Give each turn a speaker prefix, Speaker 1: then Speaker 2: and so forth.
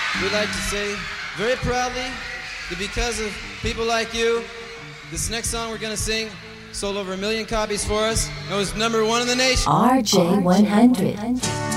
Speaker 1: we'd like to say very proudly that because of people like you, this next song we're going to sing sold over 1 million copies for us. It was #1 in the nation.
Speaker 2: RJ100.